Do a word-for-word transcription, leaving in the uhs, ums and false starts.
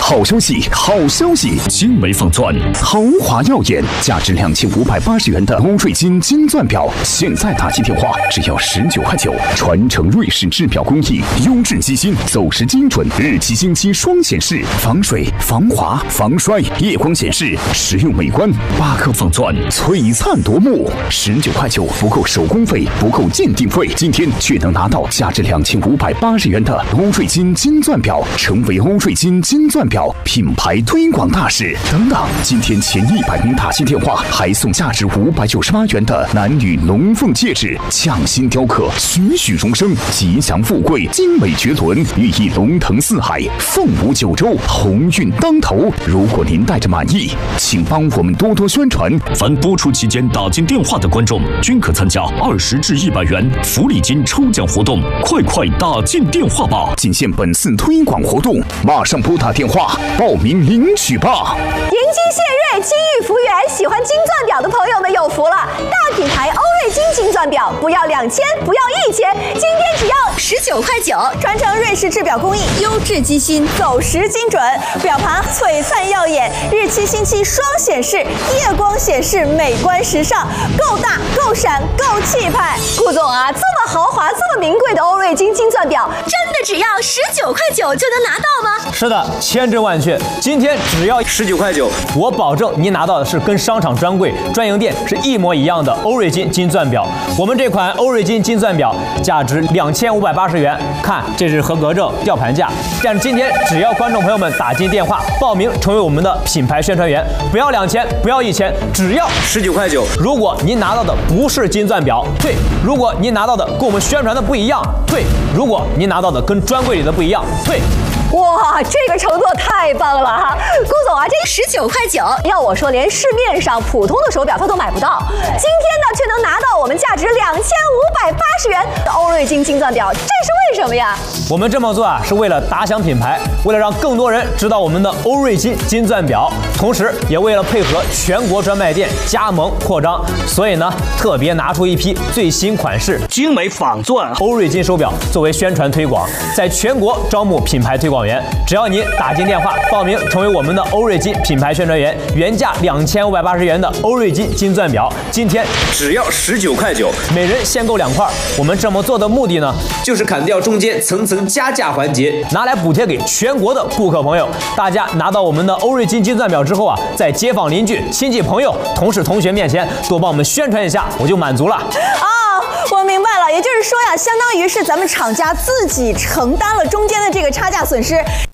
好消息，好消息！精美仿钻，豪华耀眼，价值两千五百八十元的欧瑞金金钻表，现在打进电话只要十九块九。传承瑞士制表工艺，优质机芯，走时精准，日期星期双显示，防水、防滑、防摔，夜光显示，实用美观。八克仿钻，璀璨夺目。十九块九不够手工费，不够鉴定费，今天却能拿到价值两千五百八十元的欧瑞金金钻表，成为欧瑞金金钻表品牌推广大使。等等，今天前一百名打进电话，还送价值五百九十八元的男女龙凤戒指，匠心雕刻，栩栩荣生，吉祥富贵，精美绝伦，寓意龙腾四海，凤舞九州，鸿运当头。如果您带着满意，请帮我们多多宣传。 凡播出期间打进电话的观众，均可参加二十至一百元福利金抽奖活动，快快打进电话吧！ 仅限本次推广活动，马上拨打电话报名领取吧！ 迎金献瑞，金玉福源，喜欢金钻表的朋友们有福了！大品牌欧瑞金金钻表，不要两千，不要一千，今天只要十九块九，传承瑞士制表工艺，优质机芯，走时精准，表盘璀璨耀眼，日期星期双显示，夜光显示，美观时尚，够大够闪够气派。顾总啊，这么豪华这么名贵的欧瑞金金钻表，真的只要十九块九就能拿到吗？ 是的，千真万确，今天只要十九块九，我保证您拿到的是跟商场专柜专营店是一模一样的欧瑞金金钻表。我们这款欧瑞金金钻表价值两千五百八十元，看这是合格证吊盘价。但是今天只要观众朋友们打进电话报名成为我们的品牌宣传员，不要两千，不要一千，只要十九块九。如果您拿到的不是金钻表，退；如果您拿到的跟我们宣传的不一样，退；如果您拿到的跟专柜里的不一样，退。 哇，这个承诺太棒了哈！顾总啊，这十九块九，要我说，连市面上普通的手表它都买不到，今天呢却能拿到我们价值两千五百八十元的欧瑞金金钻表，这是为什么呀？ 我们这么做啊，是为了打响品牌，为了让更多人知道我们的欧瑞金金钻表，同时也为了配合全国专卖店加盟扩张，所以呢，特别拿出一批最新款式精美仿钻欧瑞金手表作为宣传推广，在全国招募品牌推广员。只要您打进电话报名成为我们的欧瑞金品牌宣传员，原价两千五百八十元的欧瑞金金钻表，今天只要十九块九， 每人限购两块。我们这么做的目的呢， 就是砍掉中间层层加价环节， 拿来补贴给全国的顾客朋友。大家拿到我们的欧瑞金金钻表之后啊，在街坊邻居、亲戚朋友、同事同学面前多帮我们宣传一下，我就满足了。 哦，我明白了，也就是说呀，相当于是咱们厂家自己承担了中间的这个差价损失，